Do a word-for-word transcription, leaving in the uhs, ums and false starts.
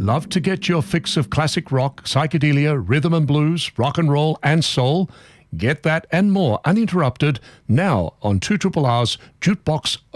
Love to get your fix of classic rock, psychedelia, rhythm and blues, rock and roll and soul? Get that and more uninterrupted now on two R R R's Jukebox